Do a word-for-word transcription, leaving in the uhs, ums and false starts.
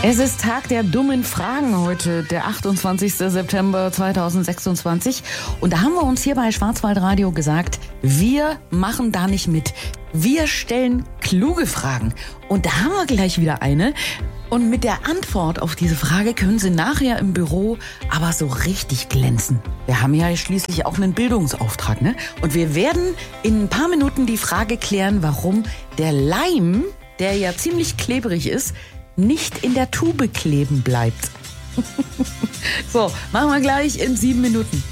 Es ist Tag der dummen Fragen heute, der achtundzwanzigster September zweitausendsechsundzwanzig. Und da haben wir uns hier bei Schwarzwaldradio gesagt, wir machen da nicht mit. Wir stellen kluge Fragen. Und da haben wir gleich wieder eine. Und mit der Antwort auf diese Frage können Sie nachher im Büro aber so richtig glänzen. Wir haben ja schließlich auch einen Bildungsauftrag, ne? Und wir werden in ein paar Minuten die Frage klären, warum der Leim, der ja ziemlich klebrig ist, nicht in der Tube kleben bleibt. So, machen wir gleich in sieben Minuten.